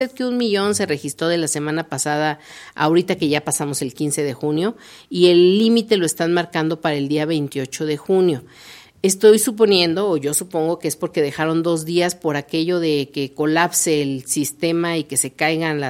que 1 millón se registró de la semana pasada, ahorita que ya pasamos el 15 de junio, y el límite lo están marcando para el día 28 de junio. Estoy suponiendo, o yo supongo que es porque dejaron 2 días por aquello de que colapse el sistema y que se caigan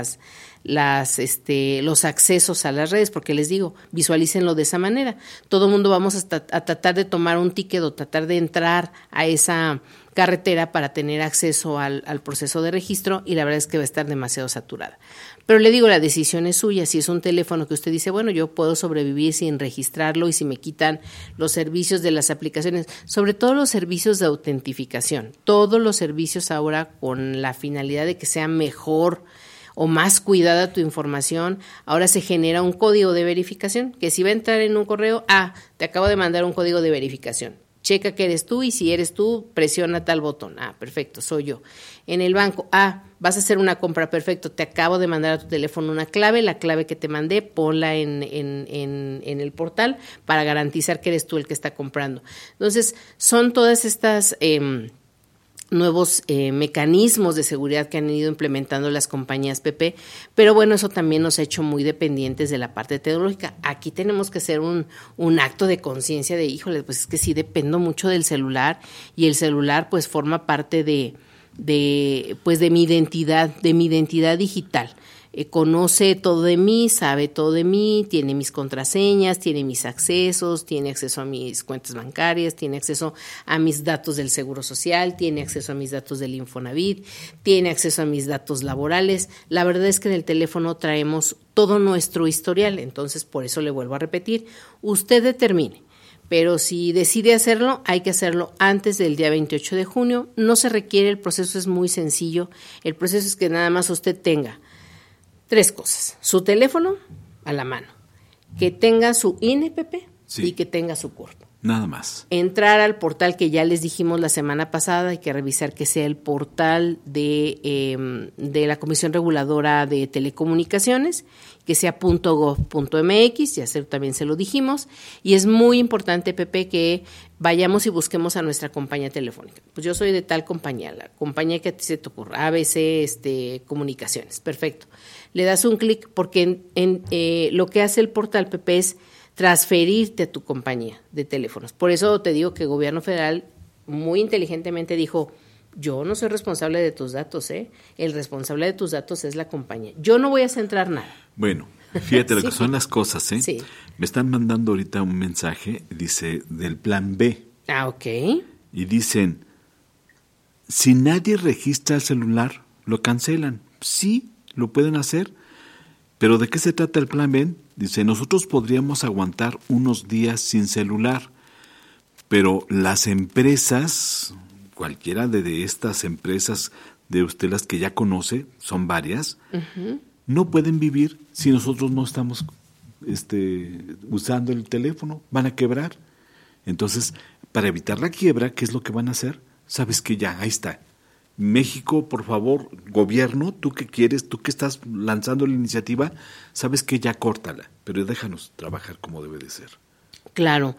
los accesos a las redes, porque les digo, visualícenlo de esa manera. Todo el mundo vamos a tratar de tomar un ticket o tratar de entrar a esa carretera para tener acceso al proceso de registro, y la verdad es que va a estar demasiado saturada. Pero le digo, la decisión es suya. Si es un teléfono que usted dice, bueno, yo puedo sobrevivir sin registrarlo, y si me quitan los servicios de las aplicaciones, sobre todo los servicios de autentificación, todos los servicios ahora con la finalidad de que sea mejor o más cuidada tu información, ahora se genera un código de verificación, que si va a entrar en un correo, te acabo de mandar un código de verificación. Checa que eres tú, y si eres tú, presiona tal botón. Perfecto, soy yo. En el banco, vas a hacer una compra, perfecto, te acabo de mandar a tu teléfono una clave, la clave que te mandé, ponla en el portal para garantizar que eres tú el que está comprando. Entonces, son todas estas nuevos mecanismos de seguridad que han ido implementando las compañías, Pepe, pero bueno, eso también nos ha hecho muy dependientes de la parte tecnológica. Aquí tenemos que hacer un acto de conciencia de, híjole, pues es que sí dependo mucho del celular, y el celular pues forma parte de mi identidad digital. Conoce todo de mí, sabe todo de mí, tiene mis contraseñas, tiene mis accesos, tiene acceso a mis cuentas bancarias, tiene acceso a mis datos del Seguro Social, tiene acceso a mis datos del Infonavit, tiene acceso a mis datos laborales. La verdad es que en el teléfono traemos todo nuestro historial, entonces por eso le vuelvo a repetir, usted determine. Pero si decide hacerlo, hay que hacerlo antes del día 28 de junio. No se requiere, el proceso es muy sencillo. El proceso es que nada más usted tenga 3 cosas: su teléfono a la mano, que tenga su INE, Pepe, sí, y que tenga su CURP. Nada más. Entrar al portal que ya les dijimos la semana pasada, hay que revisar que sea el portal de la Comisión Reguladora de Telecomunicaciones, que sea .gov.mx, también se lo dijimos, y es muy importante, Pepe, que vayamos y busquemos a nuestra compañía telefónica. Pues yo soy de tal compañía, la compañía que a ti se te ocurra, ABC Comunicaciones, perfecto. Le das un clic, porque lo que hace el portal, Pepe, es transferirte a tu compañía de teléfonos. Por eso te digo que el gobierno federal muy inteligentemente dijo, yo no soy responsable de tus datos, el responsable de tus datos es la compañía. Yo no voy a centrar nada. Bueno, fíjate lo que son las cosas, Sí. Me están mandando ahorita un mensaje, dice, del plan B. Ok. Y dicen, si nadie registra el celular, lo cancelan. Sí, lo pueden hacer. ¿Pero de qué se trata el plan B? Dice, nosotros podríamos aguantar unos días sin celular, pero las empresas, cualquiera de estas empresas de usted las que ya conoce, son varias, no pueden vivir si nosotros no estamos usando el teléfono, van a quebrar. Entonces, para evitar la quiebra, ¿qué es lo que van a hacer? Sabes que ya, ahí está. México, por favor, gobierno, tú que quieres, tú que estás lanzando la iniciativa, sabes que ya córtala, pero déjanos trabajar como debe de ser. Claro.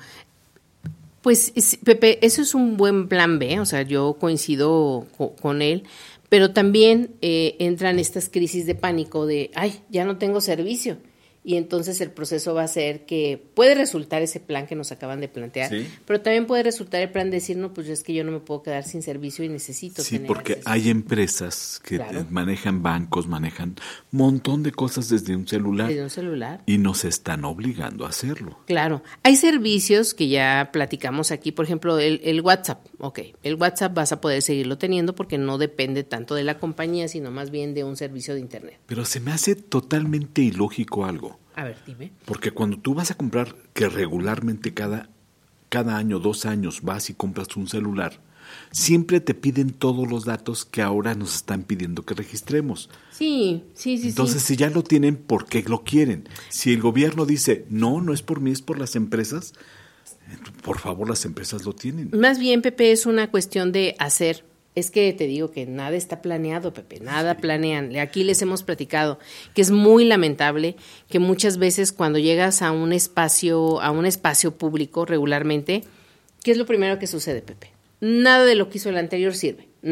Pues, Pepe, eso es un buen plan B, o sea, yo coincido con él, pero también entran estas crisis de pánico de, ya no tengo servicio. Y entonces el proceso va a ser que puede resultar ese plan que nos acaban de plantear, ¿sí? Pero también puede resultar el plan de decir, no, pues es que yo no me puedo quedar sin servicio y necesito tener porque acceso. hay empresas que manejan bancos, manejan un montón de cosas desde un celular. Desde un celular. Y nos están obligando a hacerlo. Claro. Hay servicios que ya platicamos aquí, por ejemplo, el WhatsApp. Ok, el WhatsApp vas a poder seguirlo teniendo porque no depende tanto de la compañía, sino más bien de un servicio de Internet. Pero se me hace totalmente ilógico algo. A ver, dime. Porque cuando tú vas a comprar, que regularmente cada año, 2 años vas y compras un celular, siempre te piden todos los datos que ahora nos están pidiendo que registremos. Sí. Entonces, si ya lo tienen, ¿por qué lo quieren? Si el gobierno dice, no es por mí, es por las empresas, por favor, las empresas lo tienen. Más bien, Pepe, es una cuestión de hacer. Es que te digo que nada está planeado, Pepe, nada planean. Aquí les hemos platicado que es muy lamentable que muchas veces cuando llegas a un espacio público regularmente, ¿qué es lo primero que sucede, Pepe? Nada de lo que hizo el anterior sirve, nada.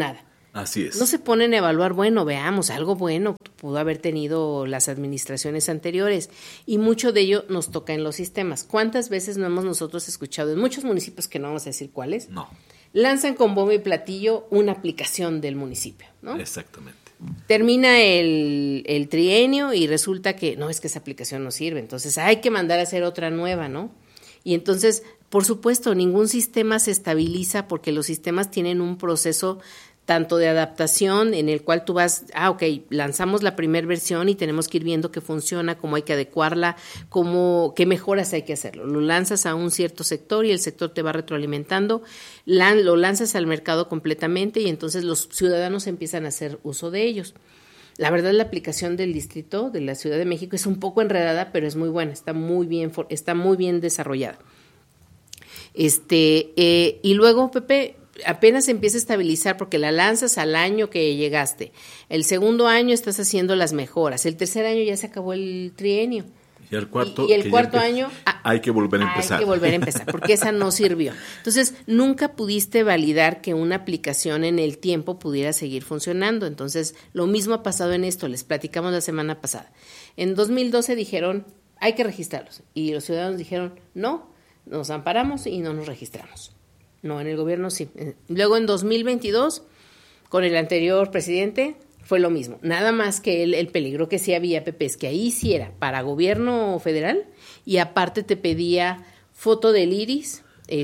Así es. No se ponen a evaluar, bueno, veamos, algo bueno pudo haber tenido las administraciones anteriores, y mucho de ello nos toca en los sistemas. ¿Cuántas veces no hemos nosotros escuchado en muchos municipios, que no vamos a decir cuáles, No, lanzan con bombo y platillo una aplicación del municipio, ¿no? exactamente. Termina el trienio y resulta que no, es que esa aplicación no sirve, entonces hay que mandar a hacer otra nueva, ¿no? Y entonces, por supuesto, ningún sistema se estabiliza, porque los sistemas tienen un proceso tanto de adaptación en el cual tú vas, ok, lanzamos la primera versión y tenemos que ir viendo qué funciona, cómo hay que adecuarla, qué mejoras hay que hacerlo. Lo lanzas a un cierto sector y el sector te va retroalimentando, lo lanzas al mercado completamente y entonces los ciudadanos empiezan a hacer uso de ellos. La verdad, la aplicación del distrito de la Ciudad de México es un poco enredada, pero es muy buena, está muy bien desarrollada. Y luego, Pepe, apenas se empieza a estabilizar porque la lanzas al año que llegaste. El segundo año estás haciendo las mejoras. El tercer año ya se acabó el trienio. Y el cuarto, año hay que volver a empezar. Hay que volver a empezar, porque esa no sirvió. Entonces, nunca pudiste validar que una aplicación en el tiempo pudiera seguir funcionando. Entonces, lo mismo ha pasado en esto, les platicamos la semana pasada. En 2012 dijeron, hay que registrarlos. Y los ciudadanos dijeron, no, nos amparamos y no nos registramos. No, en el gobierno sí. Luego en 2022, con el anterior presidente, fue lo mismo. Nada más que el peligro que sí había, Pepe, es que ahí sí era para gobierno federal y aparte te pedía foto del iris,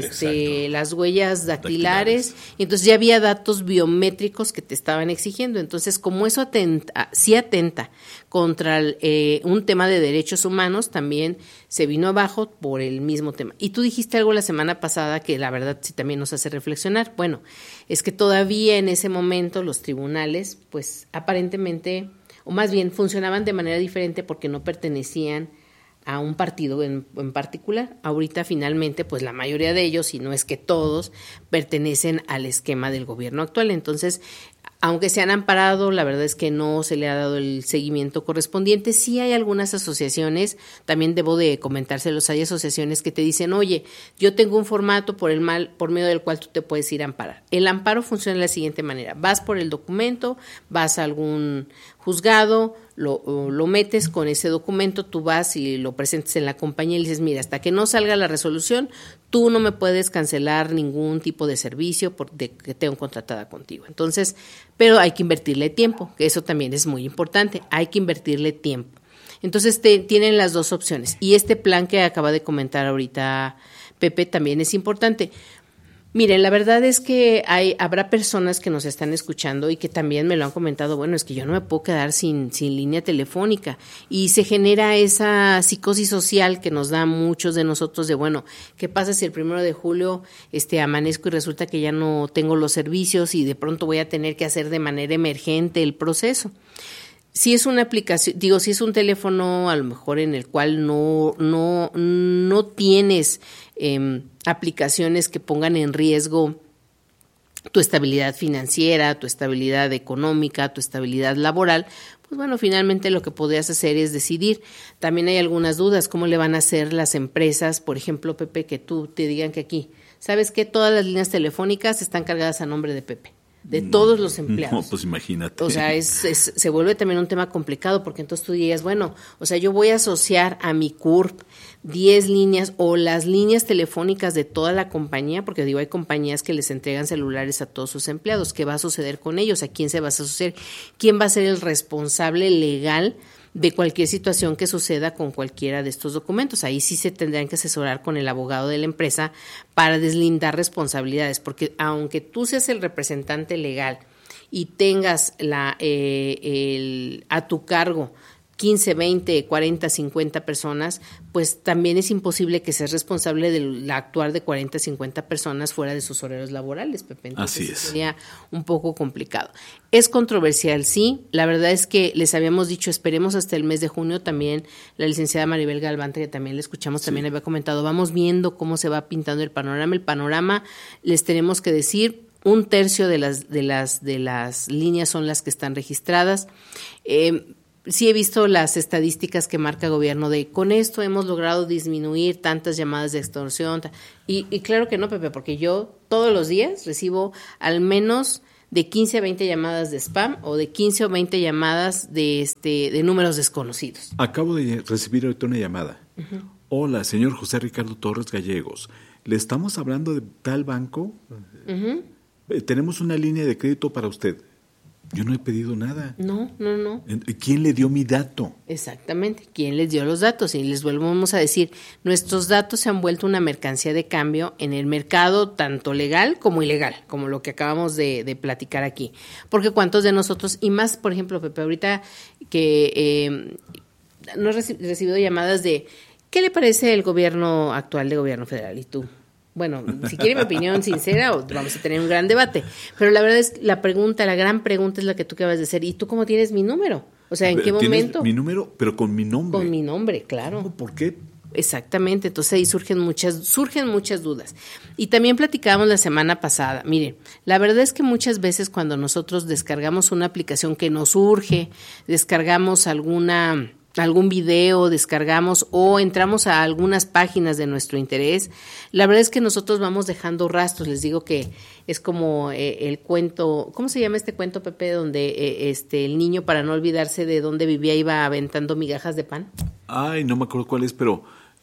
las huellas dactilares, y entonces ya había datos biométricos que te estaban exigiendo. Entonces, como eso sí atenta contra un tema de derechos humanos, también se vino abajo por el mismo tema. Y tú dijiste algo la semana pasada que la verdad sí también nos hace reflexionar. Bueno, es que todavía en ese momento los tribunales, pues aparentemente, o más bien funcionaban de manera diferente porque no pertenecían a un partido en particular. Ahorita finalmente, pues la mayoría de ellos, si no es que todos, pertenecen al esquema del gobierno actual. Entonces, aunque se han amparado, la verdad es que no se le ha dado el seguimiento correspondiente. Sí hay algunas asociaciones, también debo de comentárselos, hay asociaciones que te dicen, oye, yo tengo un formato por medio del cual tú te puedes ir a amparar. El amparo funciona de la siguiente manera: vas por el documento, vas a algún juzgado, lo metes con ese documento, tú vas y lo presentes en la compañía y le dices, mira, hasta que no salga la resolución, tú no me puedes cancelar ningún tipo de servicio que tengo contratada contigo. Entonces, pero hay que invertirle tiempo, que eso también es muy importante, hay que invertirle tiempo. Entonces tienen las dos opciones. Y este plan que acaba de comentar ahorita Pepe también es importante. Miren, la verdad es que habrá personas que nos están escuchando y que también me lo han comentado, bueno, es que yo no me puedo quedar sin línea telefónica, y se genera esa psicosis social que nos da a muchos de nosotros de, bueno, ¿qué pasa si el 1 de julio amanezco y resulta que ya no tengo los servicios y de pronto voy a tener que hacer de manera emergente el proceso? Si es una aplicación, si es un teléfono a lo mejor en el cual no tienes aplicaciones que pongan en riesgo tu estabilidad financiera, tu estabilidad económica, tu estabilidad laboral, pues bueno, finalmente lo que podrías hacer es decidir. También hay algunas dudas, ¿cómo le van a hacer las empresas? Por ejemplo, Pepe, que tú te digan que aquí, ¿sabes qué? Todas las líneas telefónicas están cargadas a nombre de Pepe, de todos los empleados. No, pues imagínate. O sea, se vuelve también un tema complicado, porque entonces tú dirías, bueno, o sea, yo voy a asociar a mi CURP 10 líneas o las líneas telefónicas de toda la compañía, porque digo, hay compañías que les entregan celulares a todos sus empleados. ¿Qué va a suceder con ellos? ¿A quién se va a asociar? ¿Quién va a ser el responsable legal de cualquier situación que suceda con cualquiera de estos documentos? Ahí sí se tendrán que asesorar con el abogado de la empresa para deslindar responsabilidades, porque aunque tú seas el representante legal y tengas a tu cargo 15, 20, 40, 50 personas, pues también es imposible que seas responsable del actuar de 40, 50 personas fuera de sus horarios laborales, Pepe. Entonces, así es. Sería un poco complicado. Es controversial, sí. La verdad es que les habíamos dicho, esperemos hasta el mes de junio. También la licenciada Maribel Galvante, que también la escuchamos, también había comentado, vamos viendo cómo se va pintando el panorama. El panorama, les tenemos que decir, 1/3 de las líneas son las que están registradas. Sí he visto las estadísticas que marca el gobierno de con esto hemos logrado disminuir tantas llamadas de extorsión. Y claro que no, Pepe, porque yo todos los días recibo al menos de 15 a 20 llamadas de spam o de 15 o 20 llamadas de números desconocidos. Acabo de recibir ahorita una llamada. Uh-huh. Hola, señor José Ricardo Torres Gallegos. ¿Le estamos hablando de tal banco? Uh-huh. Tenemos una línea de crédito para usted. Yo no he pedido nada. No. ¿Quién le dio mi dato? Exactamente, ¿quién les dio los datos? Y les volvemos a decir, nuestros datos se han vuelto una mercancía de cambio en el mercado, tanto legal como ilegal, como lo que acabamos de platicar aquí. Porque cuántos de nosotros, y más, por ejemplo, Pepe, ahorita que no he recibido llamadas de, ¿qué le parece el gobierno actual de gobierno federal? ¿Y tú? Bueno, si quiere mi opinión sincera, vamos a tener un gran debate. Pero la verdad es, la gran pregunta es la que tú acabas de hacer. ¿Y tú cómo tienes mi número? O sea, ¿en qué momento? Mi número, pero con mi nombre. Con mi nombre, claro. ¿Por qué? Exactamente, entonces ahí surgen muchas dudas. Y también platicábamos la semana pasada, miren, la verdad es que muchas veces cuando nosotros descargamos una aplicación que nos urge, descargamos algún video, descargamos o entramos a algunas páginas de nuestro interés, la verdad es que nosotros vamos dejando rastros. Les digo que es como el cuento, ¿cómo se llama este cuento, Pepe? Donde el niño, para no olvidarse de dónde vivía, iba aventando migajas de pan. Ay, no me acuerdo cuál es, pero...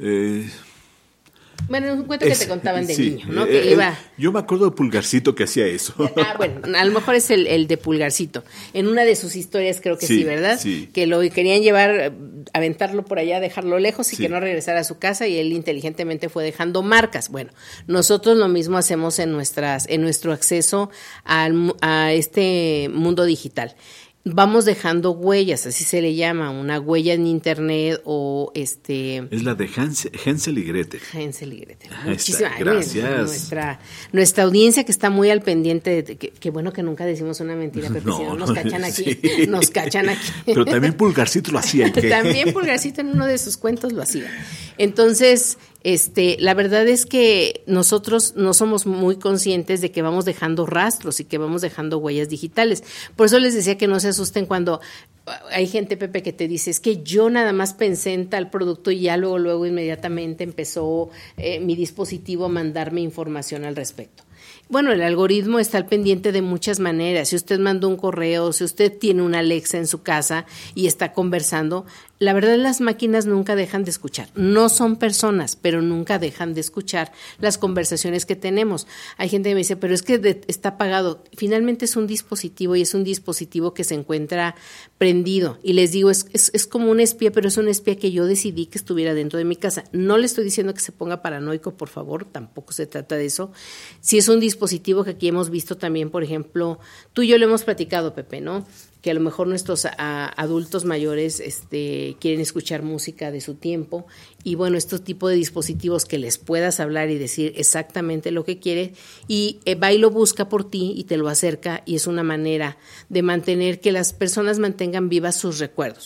Bueno, es un cuento que te contaban de niño, ¿no? Que iba... Yo me acuerdo de Pulgarcito que hacía eso. Bueno, a lo mejor es el de Pulgarcito. En una de sus historias creo que sí, ¿verdad? Sí. Que lo querían llevar, aventarlo por allá, dejarlo lejos y que no regresara a su casa, y él inteligentemente fue dejando marcas. Bueno, nosotros lo mismo hacemos en nuestro acceso a este mundo digital. Vamos dejando huellas, así se le llama, una huella en internet o Es la de Hansel y Gretel. Hansel y Gretel. Muchísimas gracias. Nuestra audiencia que está muy al pendiente de que bueno que nunca decimos una mentira, Pepe, si no nos cachan aquí. Sí. Nos cachan aquí. Pero también Pulgarcito lo hacía. También Pulgarcito en uno de sus cuentos lo hacía. Entonces, la verdad es que nosotros no somos muy conscientes de que vamos dejando rastros y que vamos dejando huellas digitales. Por eso les decía que no se asusten cuando hay gente, Pepe, que te dice, es que yo nada más pensé en tal producto y ya luego inmediatamente empezó mi dispositivo a mandarme información al respecto. Bueno, el algoritmo está al pendiente de muchas maneras. Si usted mandó un correo, si usted tiene una Alexa en su casa y está conversando, la verdad las máquinas nunca dejan de escuchar. No son personas, pero nunca dejan de escuchar las conversaciones que tenemos. Hay gente que me dice, pero es que está apagado. Finalmente es un dispositivo y es un dispositivo que se encuentra prendido. Y les digo, es como un espía, pero es un espía que yo decidí que estuviera dentro de mi casa. No le estoy diciendo que se ponga paranoico, por favor, tampoco se trata de eso. Si es un dispositivo que aquí hemos visto también, por ejemplo, tú y yo lo hemos platicado, Pepe, ¿no? Que a lo mejor nuestros adultos mayores quieren escuchar música de su tiempo, y bueno, estos tipos de dispositivos que les puedas hablar y decir exactamente lo que quiere, y va y lo busca por ti y te lo acerca, y es una manera de mantener que las personas mantengan vivos sus recuerdos,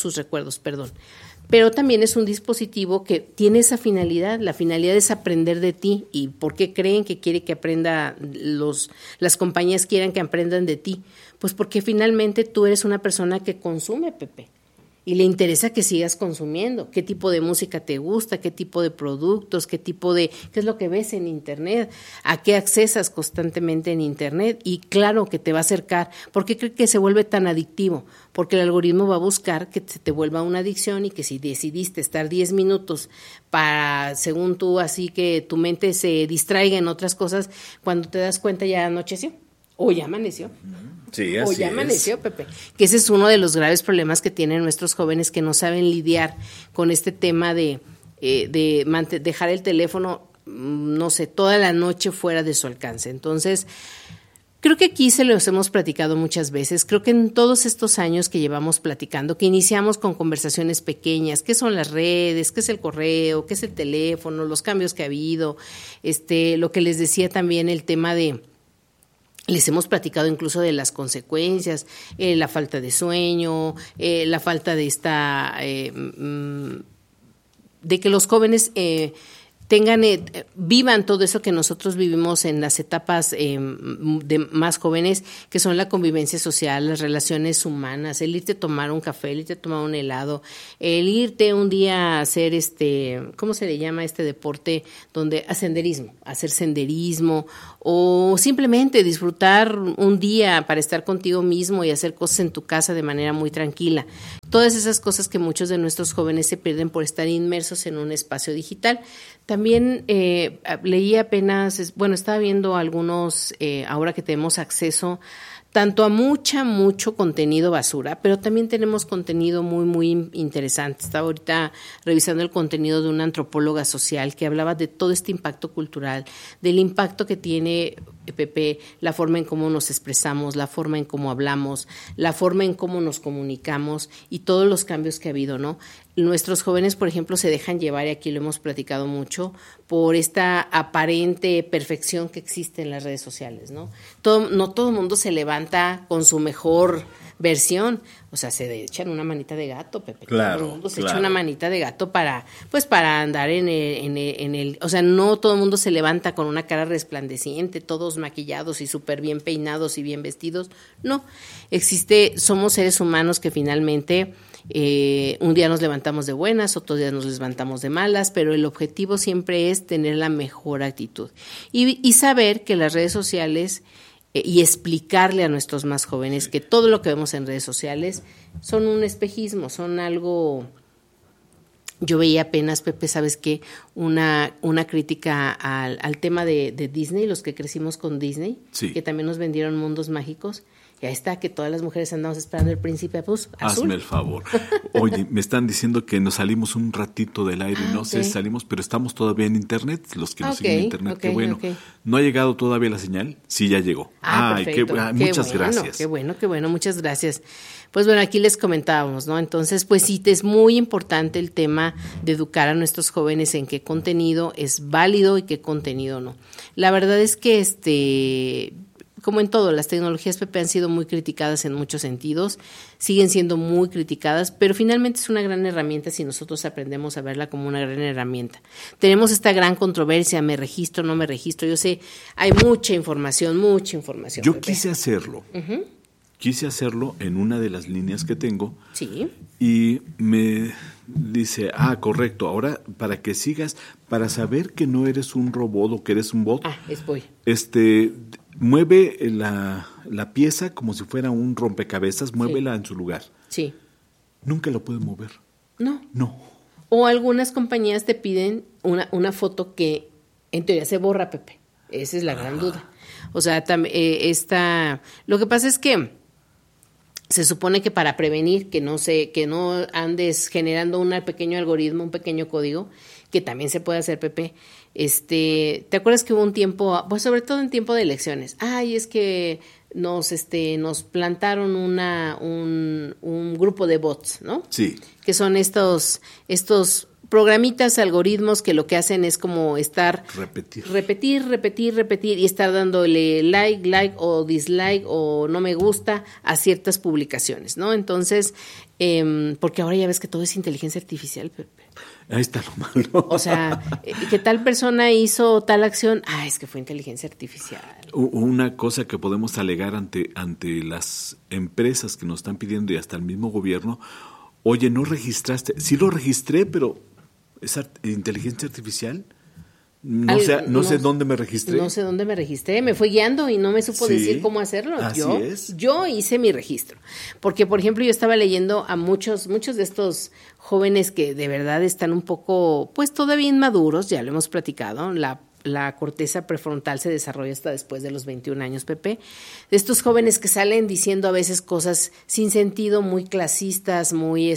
Pero también es un dispositivo que tiene esa finalidad. La finalidad es aprender de ti. ¿Y por qué creen que quiere que aprenda, las compañías quieran que aprendan de ti? Pues porque finalmente tú eres una persona que consume, Pepe, y le interesa que sigas consumiendo. ¿Qué tipo de música te gusta? ¿Qué tipo de productos? ¿Qué es lo que ves en internet? ¿A qué accesas constantemente en internet? Y claro que te va a acercar. ¿Por qué cree que se vuelve tan adictivo? Porque el algoritmo va a buscar que se te vuelva una adicción, y que si decidiste estar 10 minutos para, según tú, así que tu mente se distraiga en otras cosas, cuando te das cuenta ya anocheció o ya amaneció. Sí, así o ya amaneció, Pepe. Que ese es uno de los graves problemas que tienen nuestros jóvenes, que no saben lidiar con este tema de dejar el teléfono, no sé, toda la noche fuera de su alcance. Entonces, creo que aquí se los hemos platicado muchas veces. Creo que en todos estos años que llevamos platicando, que iniciamos con conversaciones pequeñas, qué son las redes, qué es el correo, qué es el teléfono, los cambios que ha habido, lo que les decía también, el tema de... Les hemos platicado incluso de las consecuencias, la falta de sueño, la falta de de que los jóvenes vivan todo eso que nosotros vivimos en las etapas de más jóvenes, que son la convivencia social, las relaciones humanas, el irte a tomar un café, el irte a tomar un helado, el irte un día a hacer ¿cómo se le llama este deporte? Hacer senderismo, o simplemente disfrutar un día para estar contigo mismo y hacer cosas en tu casa de manera muy tranquila. Todas esas cosas que muchos de nuestros jóvenes se pierden por estar inmersos en un espacio digital. También leí apenas, estaba viendo algunos, ahora que tenemos acceso tanto a mucho contenido basura, pero también tenemos contenido muy interesante. Estaba ahorita revisando el contenido de una antropóloga social que hablaba de todo este impacto cultural, del impacto que tiene, Pepe, la forma en cómo nos expresamos, la forma en cómo hablamos, la forma en cómo nos comunicamos y todos los cambios que ha habido, ¿no? Nuestros jóvenes, por ejemplo, se dejan llevar, y aquí lo hemos platicado mucho, por esta aparente perfección que existe en las redes sociales, ¿no? No todo el mundo se levanta con su mejor versión, o sea, se echan una manita de gato, Pepe. Claro, todo el mundo se echa una manita de gato para andar en el, o sea, no todo el mundo se levanta con una cara resplandeciente, todos maquillados y súper bien peinados y bien vestidos, no. Somos seres humanos que finalmente un día nos levantamos de buenas, otros días nos levantamos de malas, pero el objetivo siempre es tener la mejor actitud y saber que las redes sociales y explicarle a nuestros más jóvenes que todo lo que vemos en redes sociales son un espejismo, son algo. Yo veía apenas, Pepe, ¿sabes qué? Una crítica al tema de Disney, los que crecimos con Disney, sí, que también nos vendieron mundos mágicos. Y ahí está, que todas las mujeres andamos esperando el príncipe azul. Hazme el favor. Oye, me están diciendo que nos salimos un ratito del aire, no sé si salimos, pero estamos todavía en internet, los que nos siguen en internet, qué bueno. ¿No ha llegado todavía la señal? Sí, ya llegó. Perfecto. Muchas gracias. Qué bueno, muchas gracias. Pues bueno, aquí les comentábamos, ¿no? Entonces, pues sí, es muy importante el tema de educar a nuestros jóvenes en qué contenido es válido y qué contenido no. La verdad es que como en todo, las tecnologías, Pepe, han sido muy criticadas en muchos sentidos, siguen siendo muy criticadas, pero finalmente es una gran herramienta si nosotros aprendemos a verla como una gran herramienta. Tenemos esta gran controversia, me registro, no me registro, yo sé, hay mucha información. Yo Pepe. Quise hacerlo en una de las líneas que tengo, sí, y me dice, correcto, ahora para que sigas, para saber que no eres un robot o que eres un bot, mueve la pieza como si fuera un rompecabezas, muévela en su lugar. Sí. Nunca lo puede mover. No. O algunas compañías te piden una foto que en teoría se borra, Pepe. Esa es la gran duda. O sea, lo que pasa es que se supone que para prevenir que no andes generando un pequeño algoritmo, un pequeño código, que también se puede hacer, Pepe. ¿Te acuerdas que hubo un tiempo, pues sobre todo en tiempo de elecciones? Es que nos plantaron un grupo de bots, ¿no? Sí. Que son estos programitas, algoritmos que lo que hacen es como estar repetir y estar dándole like o dislike o no me gusta a ciertas publicaciones, ¿no? Entonces, porque ahora ya ves que todo es inteligencia artificial, Pepe. Ahí está lo malo. O sea, que tal persona hizo tal acción, es que fue inteligencia artificial. Una cosa que podemos alegar ante las empresas que nos están pidiendo y hasta el mismo gobierno, oye, no registraste, sí lo registré, pero ¿es inteligencia artificial? No sé dónde me registré. No sé dónde me registré, me fue guiando y no me supo decir cómo hacerlo. Yo hice mi registro. Porque, por ejemplo, yo estaba leyendo a muchos de estos jóvenes que de verdad están un poco, pues todavía inmaduros, ya lo hemos platicado, la corteza prefrontal se desarrolla hasta después de los 21 años, Pepe. De estos jóvenes que salen diciendo a veces cosas sin sentido, muy clasistas, muy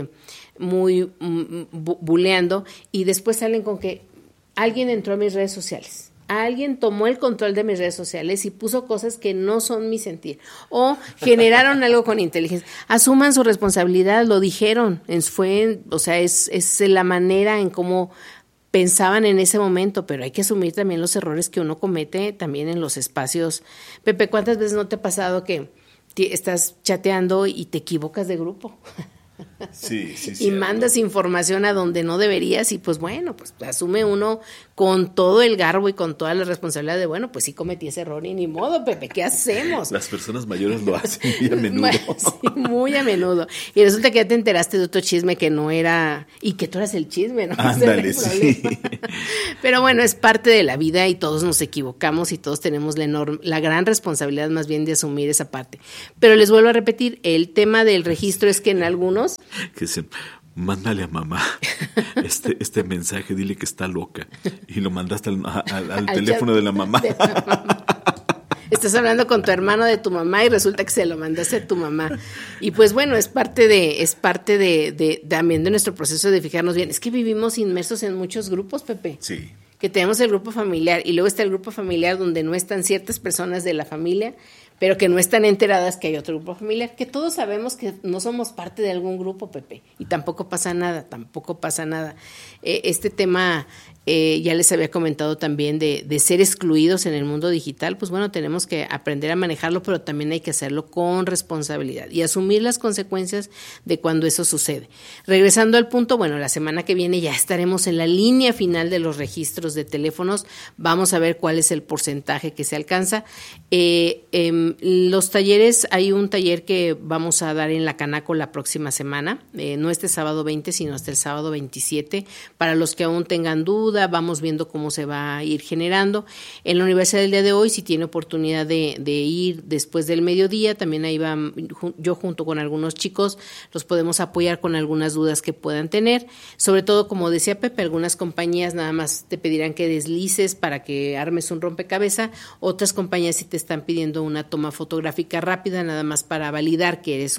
buleando, y después salen con que alguien entró a mis redes sociales, alguien tomó el control de mis redes sociales y puso cosas que no son mi sentir, o generaron algo con inteligencia. Asuman su responsabilidad, lo dijeron, es la manera en cómo pensaban en ese momento, pero hay que asumir también los errores que uno comete también en los espacios. Pepe, ¿cuántas veces no te ha pasado que estás chateando y te equivocas de grupo? Sí, y cierto. Mandas información a donde no deberías y pues bueno, pues asume uno con todo el garbo y con toda la responsabilidad de, bueno, pues sí cometí ese error y ni modo, Pepe, ¿qué hacemos? Las personas mayores lo hacen muy a menudo. Sí, muy a menudo. Y resulta que ya te enteraste de otro chisme que no era, y que tú eras el chisme, ¿no? Ándale, sí. Pero bueno, es parte de la vida y todos nos equivocamos y todos tenemos la gran responsabilidad más bien de asumir esa parte. Pero les vuelvo a repetir, el tema del registro es que en algunos... Que se... Mándale a mamá este mensaje, dile que está loca. Y lo mandaste al teléfono de la mamá. Estás hablando con tu hermano de tu mamá y resulta que se lo mandaste a tu mamá. Y pues bueno, es parte de también de nuestro proceso de fijarnos bien. Es que vivimos inmersos en muchos grupos, Pepe. Sí. Que tenemos el grupo familiar y luego está el grupo familiar donde no están ciertas personas de la familia, pero que no están enteradas que hay otro grupo familiar, que todos sabemos que no somos parte de algún grupo, Pepe, y tampoco pasa nada. Este tema, ya les había comentado también de ser excluidos en el mundo digital, pues bueno, tenemos que aprender a manejarlo, pero también hay que hacerlo con responsabilidad y asumir las consecuencias de cuando eso sucede. Regresando al punto, bueno, la semana que viene ya estaremos en la línea final de los registros de teléfonos, vamos a ver cuál es el porcentaje que se alcanza. Los talleres, hay un taller que vamos a dar en la Canaco la próxima semana, no este sábado 20, sino hasta el sábado 27, para los que aún tengan duda, vamos viendo cómo se va a ir generando. En la universidad del día de hoy, si tiene oportunidad de ir después del mediodía, también ahí va, yo junto con algunos chicos, los podemos apoyar con algunas dudas que puedan tener, sobre todo, como decía Pepe, algunas compañías nada más te pedirán que deslices para que armes un rompecabezas, otras compañías sí te están pidiendo una toma fotográfica rápida, nada más para validar que eres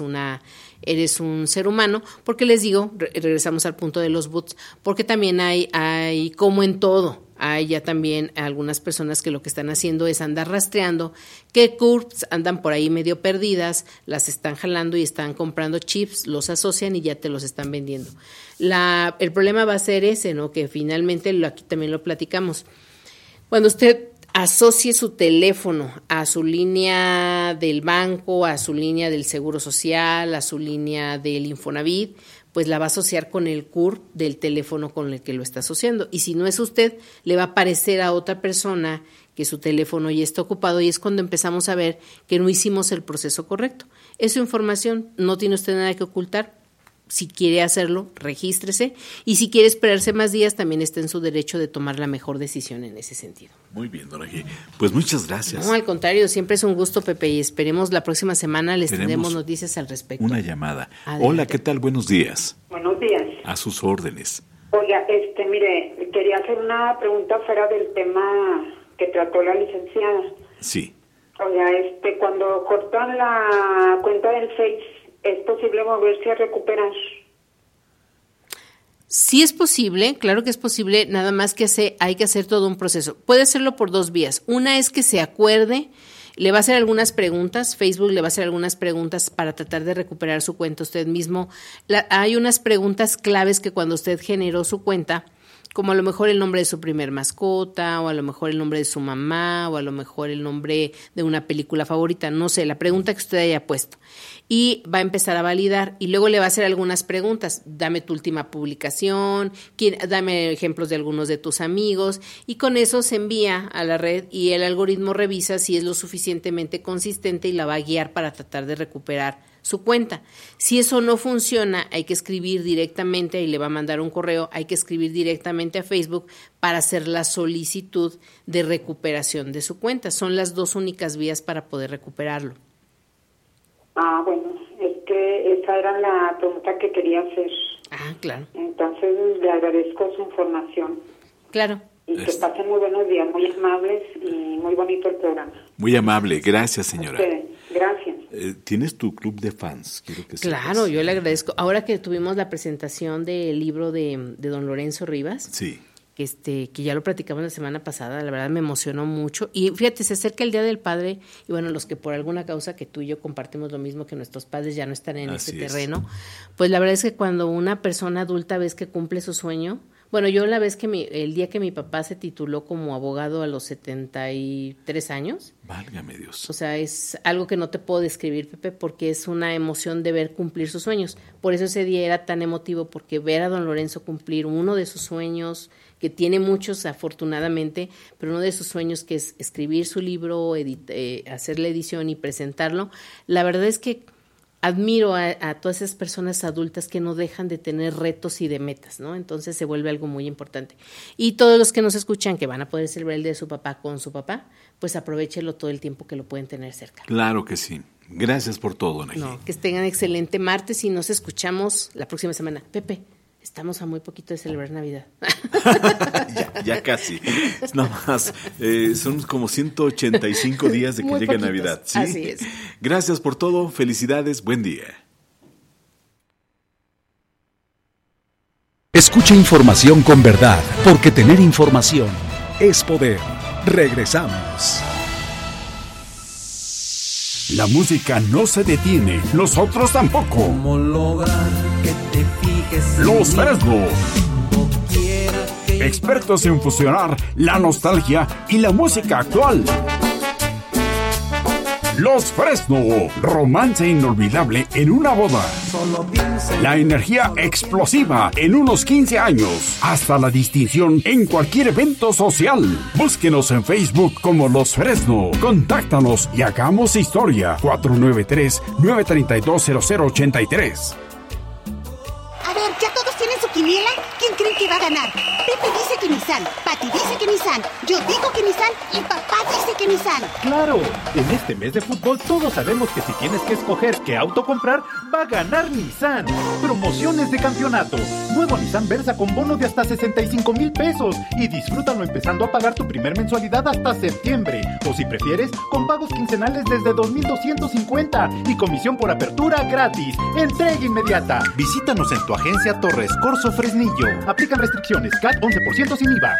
un ser humano, porque les digo, regresamos al punto de los bots, porque también hay como en todo, hay ya también algunas personas que lo que están haciendo es andar rastreando qué CURPS andan por ahí medio perdidas, las están jalando y están comprando chips, los asocian y ya te los están vendiendo. El problema va a ser ese, ¿no? Que finalmente aquí también lo platicamos. Cuando usted asocie su teléfono a su línea del banco, a su línea del Seguro Social, a su línea del Infonavit, pues la va a asociar con el CURP del teléfono con el que lo está asociando. Y si no es usted, le va a aparecer a otra persona que su teléfono ya está ocupado y es cuando empezamos a ver que no hicimos el proceso correcto. Es su información, no tiene usted nada que ocultar. Si quiere hacerlo, regístrese y si quiere esperarse más días, también está en su derecho de tomar la mejor decisión en ese sentido. Muy bien, Dora G. Pues muchas gracias. No, al contrario, siempre es un gusto, Pepe, y esperemos la próxima semana les tendremos noticias al respecto. Una llamada. Adelante. Hola, ¿qué tal? Buenos días. Buenos días. A sus órdenes. Oiga, mire, quería hacer una pregunta fuera del tema que trató la licenciada. Sí. Oiga, cuando cortan la cuenta del Face, ¿es posible volverse a recuperar? Sí es posible, claro que es posible, nada más que hay que hacer todo un proceso. Puede hacerlo por dos vías. Una es que se acuerde, le va a hacer algunas preguntas, Facebook le va a hacer algunas preguntas para tratar de recuperar su cuenta usted mismo. Hay unas preguntas claves que cuando usted generó su cuenta, como a lo mejor el nombre de su primer mascota, o a lo mejor el nombre de su mamá, o a lo mejor el nombre de una película favorita, no sé, la pregunta que usted haya puesto. Y va a empezar a validar y luego le va a hacer algunas preguntas. Dame tu última publicación, dame ejemplos de algunos de tus amigos y con eso se envía a la red y el algoritmo revisa si es lo suficientemente consistente y la va a guiar para tratar de recuperar su cuenta. Si eso no funciona, hay que escribir directamente y le va a mandar un correo, hay que escribir directamente a Facebook para hacer la solicitud de recuperación de su cuenta. Son las dos únicas vías para poder recuperarlo. Ah, bueno, esa era la pregunta que quería hacer. Ah, claro. Entonces, le agradezco su información. Claro. Y que pasen muy buenos días, muy amables y muy bonito el programa. Muy amable, gracias, señora. Gracias. ¿Tienes tu club de fans? Quiero que claro, sepas. Yo le agradezco. Ahora que tuvimos la presentación del libro de don Lorenzo Rivas, sí, que ya lo platicamos la semana pasada, la verdad me emocionó mucho. Y fíjate, se acerca el Día del Padre, y bueno, los que por alguna causa que tú y yo compartimos lo mismo, que nuestros padres ya no están en este terreno, pues la verdad es que cuando una persona adulta ves que cumple su sueño, Bueno, yo la vez el día que mi papá se tituló como abogado a los 73 años. Válgame Dios. O sea, es algo que no te puedo describir, Pepe, porque es una emoción de ver cumplir sus sueños. Por eso ese día era tan emotivo, porque ver a don Lorenzo cumplir uno de sus sueños, que tiene muchos afortunadamente, pero uno de sus sueños que es escribir su libro, hacer la edición y presentarlo, la verdad es que admiro a todas esas personas adultas que no dejan de tener retos y de metas, ¿no? Entonces se vuelve algo muy importante. Y todos los que nos escuchan que van a poder celebrar el día de su papá con su papá, pues aprovechenlo todo el tiempo que lo pueden tener cerca. Claro que sí. Gracias por todo, Anaí. No, que tengan excelente martes y nos escuchamos la próxima semana. Pepe, estamos a muy poquito de celebrar Navidad. ya casi. Nada más. Son como 185 días de que llegue Navidad. ¿Sí? Así es. Gracias por todo. Felicidades. Buen día. Escucha información con verdad, porque tener información es poder. Regresamos. La música no se detiene, nosotros tampoco. ¿Cómo lograr que te fijes en Los mí? Fresno, Doquiera que expertos en fusionar la nostalgia y la música actual. Los Fresno, romance inolvidable en una boda. solo piensa La energía explosiva en unos 15 años. Hasta la distinción en cualquier evento social. Búsquenos en Facebook como Los Fresno. Contáctanos y hagamos historia. 493-932-0083. A ver, ¿ya todos tienen su quiniela? ¿Quién creen que va a ganar? Pepe dice que Nissan, Pati dice que Nissan, yo digo que Nissan y papá dice que Nissan. ¡Claro! En este mes de fútbol todos sabemos que si tienes que escoger qué auto comprar, va a ganar Nissan. Promociones de campeonato. Nuevo Nissan Versa con bono de hasta 65,000 pesos y disfrútalo empezando a pagar tu primer mensualidad hasta septiembre. O si prefieres, con pagos quincenales desde 2,250 y comisión por apertura gratis. Entrega inmediata. Visítanos en tu agencia Torres Corso Fresnillo. Aplican restricciones. CAT 11% sin IVA.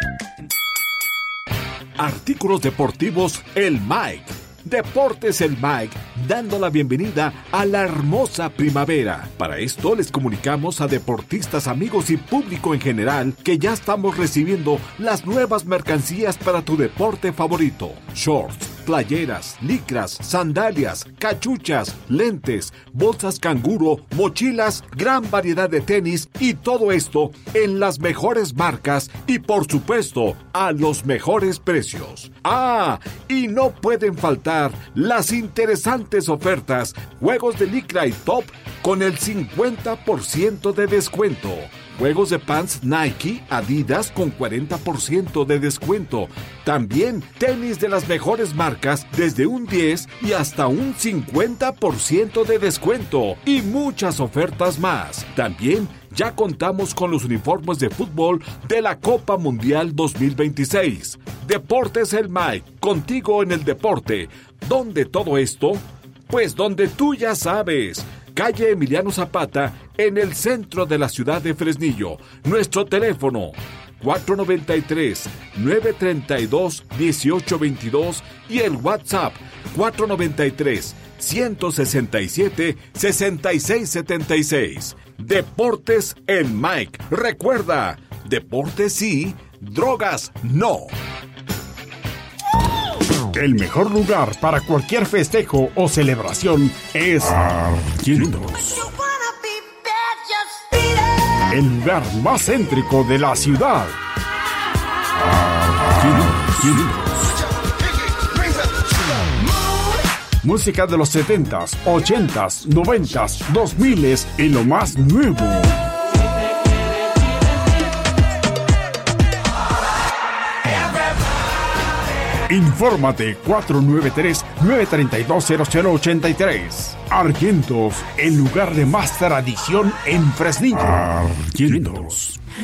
Artículos deportivos El Mike. Deportes El Mike, dando la bienvenida a la hermosa primavera. Para esto les comunicamos a deportistas, amigos y público en general que ya estamos recibiendo las nuevas mercancías para tu deporte favorito. Shorts, playeras, licras, sandalias, cachuchas, lentes, bolsas canguro, mochilas, gran variedad de tenis y todo esto en las mejores marcas y por supuesto a los mejores precios. ¡Ah! Y no pueden faltar las interesantes ofertas, juegos de licra y top con el 50% de descuento. Juegos de pants Nike, Adidas con 40% de descuento. También tenis de las mejores marcas desde un 10 y hasta un 50% de descuento. Y muchas ofertas más. También ya contamos con los uniformes de fútbol de la Copa Mundial 2026. Deportes El Mike, contigo en el deporte. ¿Dónde todo esto? Pues donde tú ya sabes. Calle Emiliano Zapata, en el centro de la ciudad de Fresnillo. Nuestro teléfono 493-932-1822 y el WhatsApp 493-167-6676. Deportes El Mike. Recuerda, deportes sí, drogas no. El mejor lugar para cualquier festejo o celebración es Argyentos. El lugar más céntrico de la ciudad. Argyentos. Música de los 70s, 80s, 90s, 2000s y lo más nuevo. Infórmate 493-932-0083. Argyentos, el lugar de más tradición en Fresnillo. Argyentos.